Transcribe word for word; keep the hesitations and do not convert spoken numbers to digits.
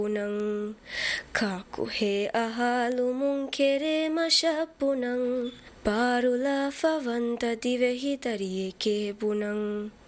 punang kakuhe ahalu munkere mashapunang parula favanta dive hitari ke punang